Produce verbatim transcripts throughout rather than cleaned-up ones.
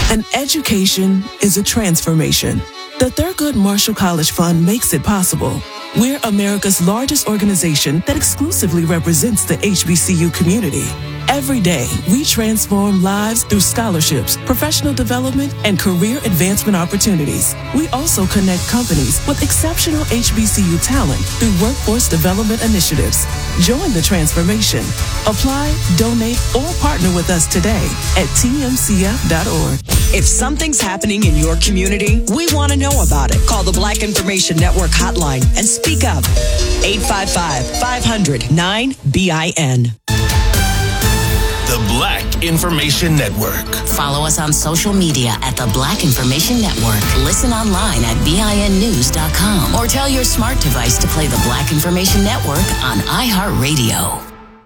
An education is a transformation. The Thurgood Marshall College Fund makes it possible. We're America's largest organization that exclusively represents the H B C U community. Every day, we transform lives through scholarships, professional development, and career advancement opportunities. We also connect companies with exceptional H B C U talent through workforce development initiatives. Join the transformation. Apply, donate, or partner with us today at T M C F dot org. If something's happening in your community, we want to know about it. Call the Black Information Network hotline and speak up. eight five five, five hundred, nine B I N. The Black Information Network. Follow us on social media at the Black Information Network. Listen online at B I N news dot com or tell your smart device to play the Black Information Network on iHeartRadio.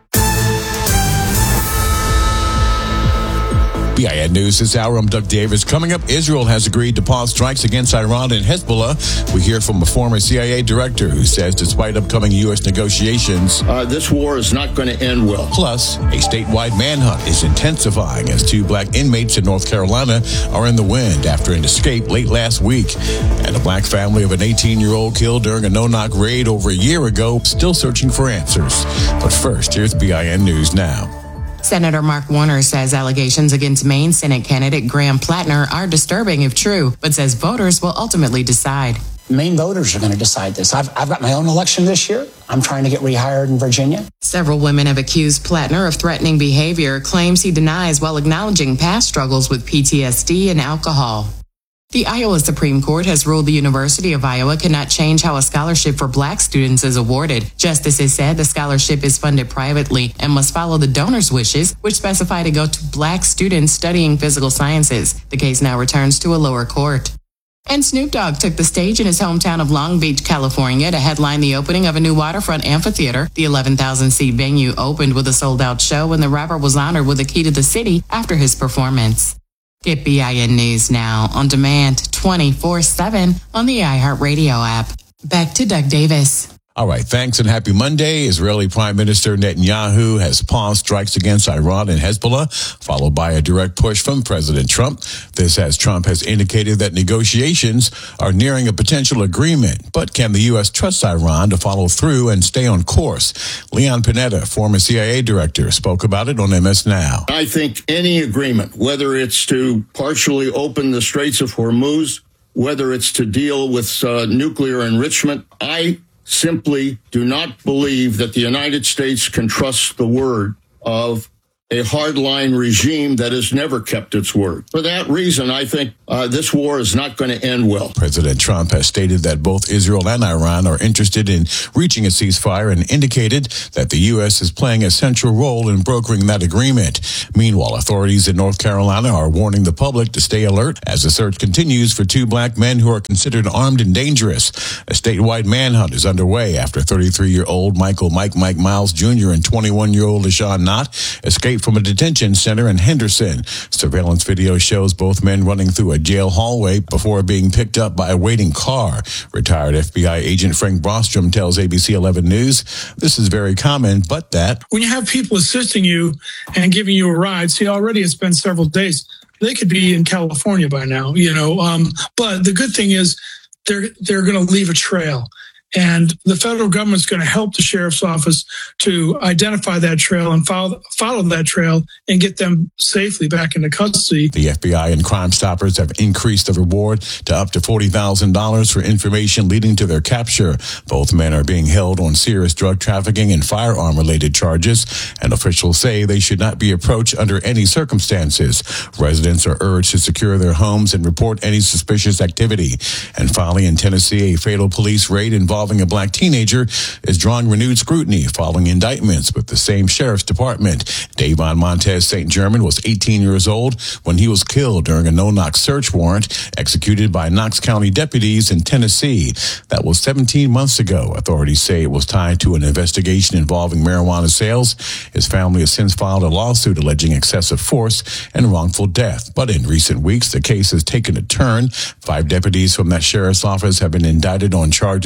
B I N News this hour. I'm Doug Davis. Coming up, Israel has agreed to pause strikes against Iran and Hezbollah. We hear from a former C I A director who says despite upcoming U S negotiations, uh, this war is not going to end well. Plus, a statewide manhunt is intensifying as two black inmates in North Carolina are in the wind after an escape late last week. And a black family of an eighteen-year-old killed during a no-knock raid over a year ago still searching for answers. But first, here's B I N News Now. Senator Mark Warner says allegations against Maine Senate candidate Graham Plattner are disturbing if true, but says voters will ultimately decide. Maine voters are going to decide this. I've, I've got my own election this year. I'm trying to get rehired in Virginia. Several women have accused Plattner of threatening behavior, claims he denies while acknowledging past struggles with P T S D and alcohol. The Iowa Supreme Court has ruled the University of Iowa cannot change how a scholarship for black students is awarded. Justices said the scholarship is funded privately and must follow the donor's wishes, which specify to go to black students studying physical sciences. The case now returns to a lower court. And Snoop Dogg took the stage in his hometown of Long Beach, California, to headline the opening of a new waterfront amphitheater. The eleven thousand seat venue opened with a sold-out show, and the rapper was honored with a key to the city after his performance. Get B I N News now on demand twenty-four seven on the iHeartRadio app. Back to Doug Davis. All right, thanks and happy Monday. Israeli Prime Minister Netanyahu has paused strikes against Iran and Hezbollah, followed by a direct push from President Trump. This as Trump has indicated that negotiations are nearing a potential agreement. But can the U S trust Iran to follow through and stay on course? Leon Panetta, former C I A director, spoke about it on M S Now. I think any agreement, whether it's to partially open the Straits of Hormuz, whether it's to deal with uh, nuclear enrichment, I simply do not believe that the United States can trust the word of a hardline regime that has never kept its word. For that reason, I think uh, this war is not going to end well. President Trump has stated that both Israel and Iran are interested in reaching a ceasefire and indicated that the U S is playing a central role in brokering that agreement. Meanwhile, authorities in North Carolina are warning the public to stay alert as the search continues for two black men who are considered armed and dangerous. A statewide manhunt is underway after thirty-three-year-old Michael Mike Mike Miles Junior and twenty-one-year-old LaShawn Knott escaped from a detention center in Henderson. Surveillance video shows both men running through a jail hallway before being picked up by a waiting car. Retired F B I agent Frank Brostrom tells A B C eleven News this is very common, but that when you have people assisting you and giving you a ride, see, already it's been several days. They could be in California by now, you know. Um, but the good thing is they're they're going to leave a trail. And the federal government's going to help the sheriff's office to identify that trail and follow, follow that trail and get them safely back into custody. The F B I and Crime Stoppers have increased the reward to up to forty thousand dollars for information leading to their capture. Both men are being held on serious drug trafficking and firearm-related charges, and officials say they should not be approached under any circumstances. Residents are urged to secure their homes and report any suspicious activity. And finally, in Tennessee, a fatal police raid involving a black teenager is drawing renewed scrutiny following indictments with the same sheriff's department. Davon Montez Saint Germain was eighteen years old when he was killed during a no-knock search warrant executed by Knox County deputies in Tennessee. That was seventeen months ago. Authorities say it was tied to an investigation involving marijuana sales. His family has since filed a lawsuit alleging excessive force and wrongful death. But in recent weeks, the case has taken a turn. Five deputies from that sheriff's office have been indicted on charges related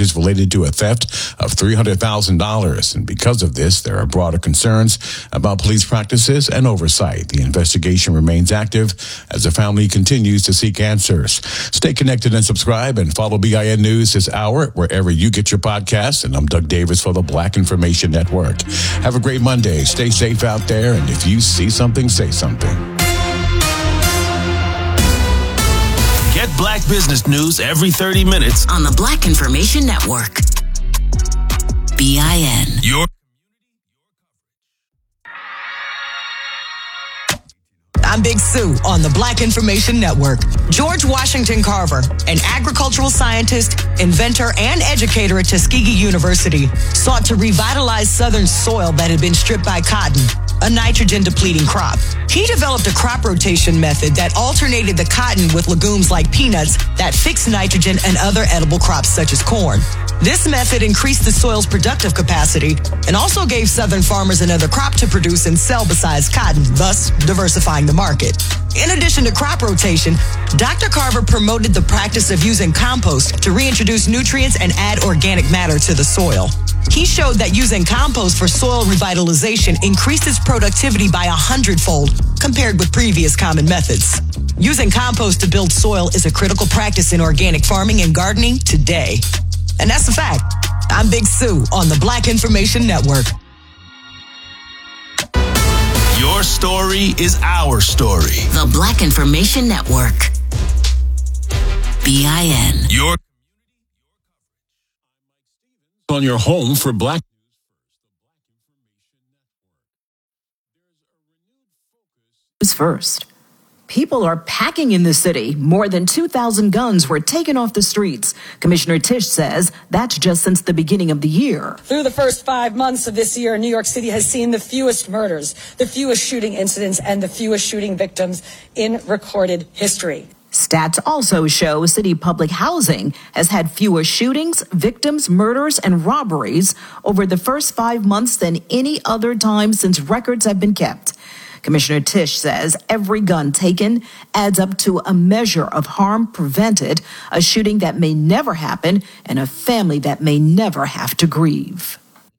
admitted to a theft of three hundred thousand dollars. And because of this, there are broader concerns about police practices and oversight. The investigation remains active as the family continues to seek answers. Stay connected and subscribe and follow B I N News this hour wherever you get your podcasts. And I'm Doug Davis for the Black Information Network. Have a great Monday. Stay safe out there. And if you see something, say something. Get Black business news every thirty minutes on the Black Information Network. B I N. Your I'm Big Sue on the Black Information Network. George Washington Carver, an agricultural scientist, inventor, and educator at Tuskegee University, sought to revitalize Southern soil that had been stripped by cotton, a nitrogen-depleting crop. He developed a crop rotation method that alternated the cotton with legumes like peanuts that fix nitrogen and other edible crops such as corn. This method increased the soil's productive capacity and also gave Southern farmers another crop to produce and sell besides cotton, thus diversifying the market. In addition to crop rotation, Doctor Carver promoted the practice of using compost to reintroduce nutrients and add organic matter to the soil. He showed that using compost for soil revitalization increased its productivity by a hundredfold compared with previous common methods. Using compost to build soil is a critical practice in organic farming and gardening today. And that's a fact. I'm Big Sue on the Black Information Network. Your story is our story. The Black Information Network. B I N. Your on your home for Black News First. People are packing in the city. More than two thousand guns were taken off the streets. Commissioner Tisch says that's just since the beginning of the year. Through the first five months of this year, New York City has seen the fewest murders, the fewest shooting incidents, and the fewest shooting victims in recorded history. Stats also show city public housing has had fewer shootings, victims, murders, and robberies over the first five months than any other time since records have been kept. Commissioner Tisch says every gun taken adds up to a measure of harm prevented, a shooting that may never happen, and a family that may never have to grieve.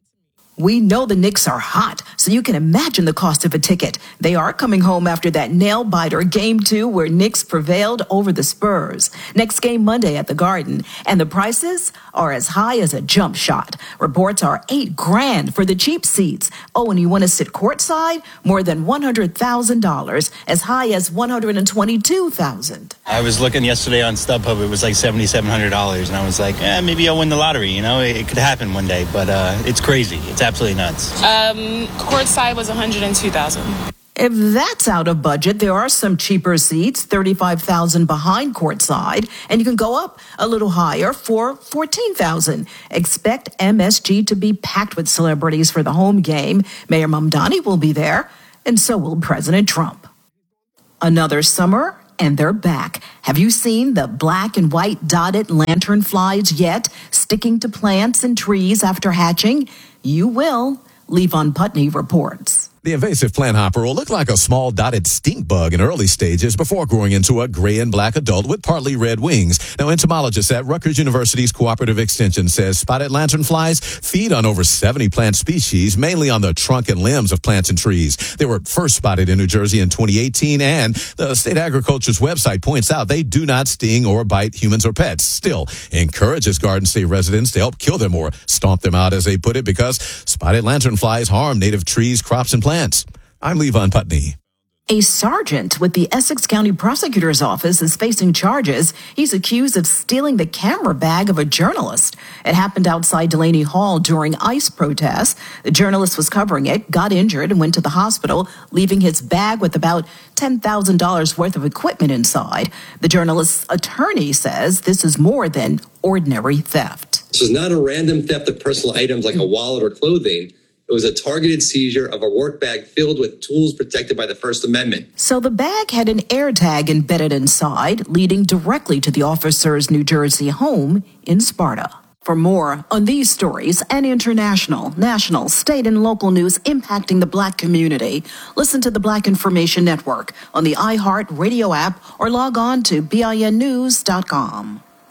We know the Knicks are hot, so you can imagine the cost of a ticket. They are coming home after that nail-biter Game two where Knicks prevailed over the Spurs. Next game Monday at the Garden, and the prices are as high as a jump shot. Reports are eight grand for the cheap seats. Oh, and you want to sit courtside? More than one hundred thousand dollars, as high as one hundred twenty-two thousand dollars. I was looking yesterday on StubHub. It was like seven thousand seven hundred dollars, and I was like, eh, maybe I'll win the lottery. You know, it, it could happen one day, but uh, it's crazy. It's absolutely nuts. Um, courtside was one hundred two thousand dollars. If that's out of budget, there are some cheaper seats, thirty-five thousand dollars behind courtside, and you can go up a little higher for fourteen thousand dollars. Expect M S G to be packed with celebrities for the home game. Mayor Mamdani will be there, and so will President Trump. Another summer, and they're back. Have you seen the black and white dotted lanternflies yet, sticking to plants and trees after hatching? You will. Levon Putney reports. The invasive plant hopper will look like a small dotted stink bug in early stages before growing into a gray and black adult with partly red wings. Now, entomologists at Rutgers University's Cooperative Extension says spotted lanternflies feed on over seventy plant species, mainly on the trunk and limbs of plants and trees. They were first spotted in New Jersey in twenty eighteen, and the state agriculture's website points out they do not sting or bite humans or pets. Still, encourages Garden State residents to help kill them or stomp them out, as they put it, because spotted lanternflies harm native trees, crops, and plants. I'm Levon Putney. A sergeant with the Essex County Prosecutor's Office is facing charges. He's accused of stealing the camera bag of a journalist. It happened outside Delaney Hall during ICE protests. The journalist was covering it, got injured, and went to the hospital, leaving his bag with about ten thousand dollars worth of equipment inside. The journalist's attorney says this is more than ordinary theft. This is not a random theft of personal items like a wallet or clothing. It was a targeted seizure of a work bag filled with tools protected by the First Amendment. So the bag had an air tag embedded inside, leading directly to the officer's New Jersey home in Sparta. For more on these stories and international, national, state, and local news impacting the Black community, listen to the Black Information Network on the iHeart Radio app or log on to B I N news dot com.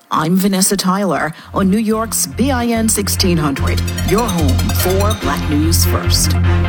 I'm Vanessa Tyler on New York's B I N sixteen hundred, your home for Black News First.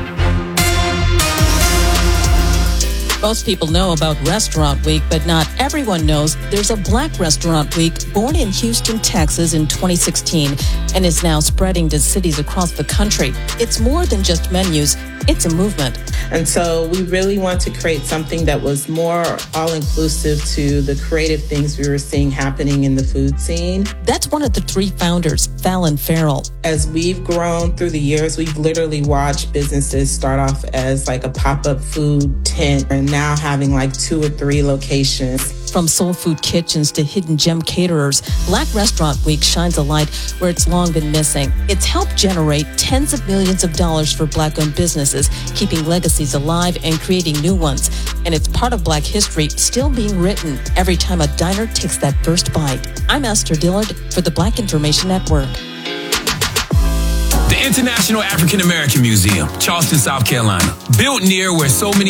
Most people know about Restaurant Week, but not everyone knows there's a Black Restaurant Week born in Houston, Texas in twenty sixteen and is now spreading to cities across the country. It's more than just menus. It's a movement. And so we really want to create something that was more all-inclusive to the creative things we were seeing happening in the food scene. That's one of the three founders, Fallon Farrell. As we've grown through the years, we've literally watched businesses start off as like a pop-up food tent and now having like two or three locations. From soul food kitchens to hidden gem caterers, Black Restaurant Week shines a light where it's long been missing. It's helped generate tens of millions of dollars for Black-owned businesses, keeping legacies alive and creating new ones. And it's part of Black history still being written every time a diner takes that first bite. I'm Esther Dillard for the Black Information Network. The International African American Museum, Charleston, South Carolina. Built near where so many